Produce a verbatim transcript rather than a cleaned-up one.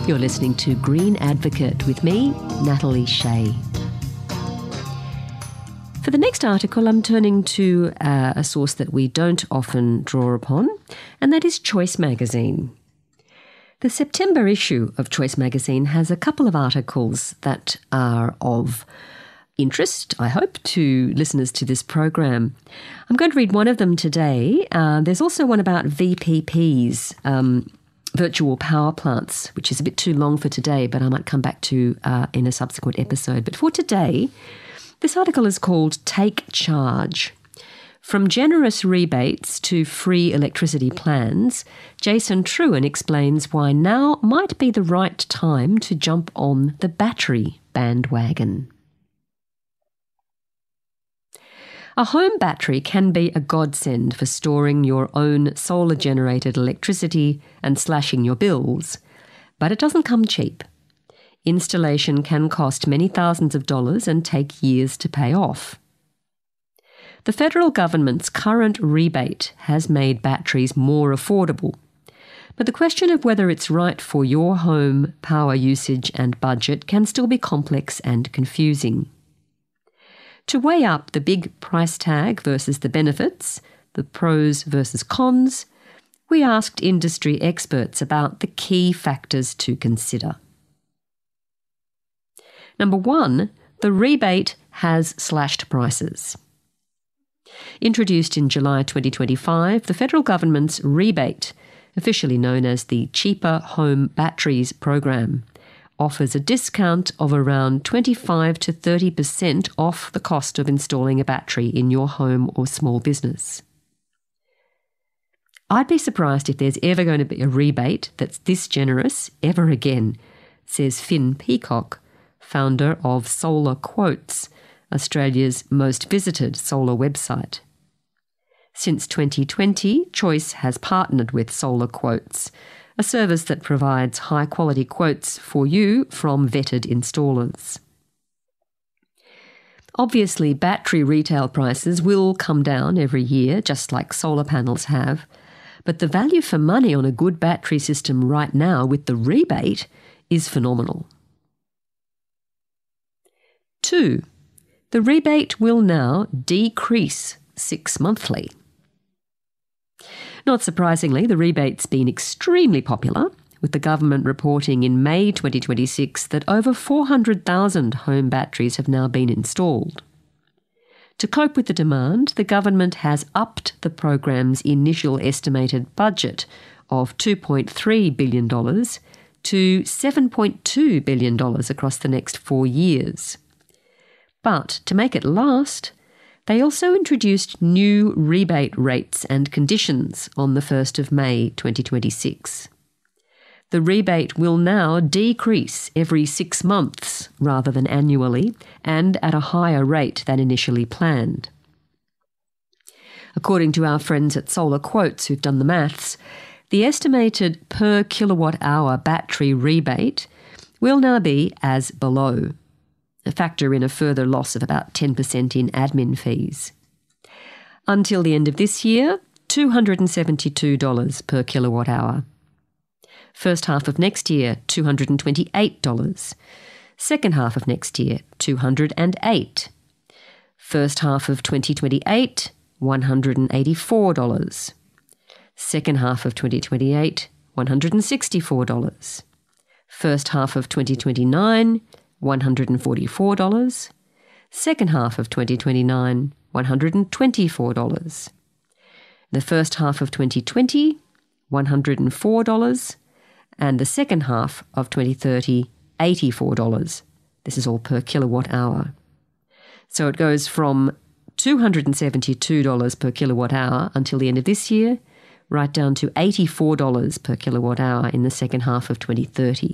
You're listening to Green Advocate with me, Natalie Shea. For the next article, I'm turning to uh, a source that we don't often draw upon, and that is Choice Magazine. The September issue of Choice Magazine has a couple of articles that are of interest, I hope, to listeners to this program. I'm going to read one of them today. Uh, there's also one about V P Ps, um, virtual power plants, which is a bit too long for today, but I might come back to uh, in a subsequent episode. But for today, this article is called Take Charge. From generous rebates to free electricity plans, Jason Trewin explains why now might be the right time to jump on the battery bandwagon. A home battery can be a godsend for storing your own solar-generated electricity and slashing your bills, but it doesn't come cheap. Installation can cost many thousands of dollars and take years to pay off. The federal government's current rebate has made batteries more affordable, but the question of whether it's right for your home power usage and budget can still be complex and confusing. To weigh up the big price tag versus the benefits, the pros versus cons, we asked industry experts about the key factors to consider. Number one, the rebate has slashed prices. Introduced in July twenty twenty-five, the federal government's rebate, officially known as the Cheaper Home Batteries Program, offers a discount of around twenty-five to thirty percent off the cost of installing a battery in your home or small business. I'd be surprised if there's ever going to be a rebate that's this generous ever again, says Finn Peacock, founder of Solar Quotes, Australia's most visited solar website. Since twenty twenty, Choice has partnered with Solar Quotes, a service that provides high-quality quotes for you from vetted installers. Obviously, battery retail prices will come down every year, just like solar panels have, but the value for money on a good battery system right now with the rebate is phenomenal. Two, the rebate will now decrease six monthly. Not surprisingly, the rebate's been extremely popular, with the government reporting in May twenty twenty-six that over four hundred thousand home batteries have now been installed. To cope with the demand, the government has upped the program's initial estimated budget of two point three billion dollars to seven point two billion dollars across the next four years. But to make it last, they also introduced new rebate rates and conditions on the first of May twenty twenty-six. The rebate will now decrease every six months rather than annually and at a higher rate than initially planned. According to our friends at Solar Quotes who've done the maths, the estimated per kilowatt hour battery rebate will now be as below. Factor in a further loss of about ten percent in admin fees. Until the end of this year, two hundred seventy-two dollars per kilowatt hour. First half of next year, two hundred twenty-eight dollars. Second half of next year, two hundred eight dollars. First half of twenty twenty-eight, one hundred eighty-four dollars. Second half of twenty twenty-eight, one hundred sixty-four dollars. First half of twenty twenty-nine, one hundred forty-four dollars. Second half of twenty twenty-nine, one hundred twenty-four dollars. The first half of twenty twenty, one hundred four dollars. And the second half of twenty thirty, eighty-four dollars. This is all per kilowatt hour. So it goes from two hundred seventy-two dollars per kilowatt hour until the end of this year, right down to eighty-four dollars per kilowatt hour in the second half of twenty thirty.